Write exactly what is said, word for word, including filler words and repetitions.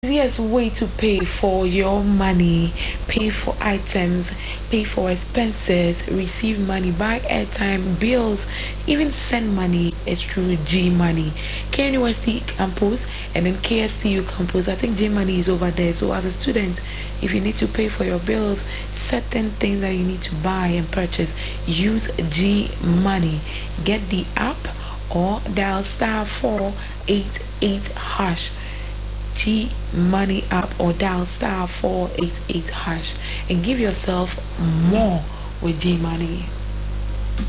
Easiest way to pay for your money, pay for items, pay for expenses, receive money, buy airtime, bills, even send money is through G Money. K N U S T campus and then K S T U campus. I think G Money is over there. So as a student, if you need to pay for your bills, certain things that you need to buy and purchase, use G Money. Get the app or dial star four eight eight hash. G Money app or dial star four eight eight hash and give yourself more with G Money.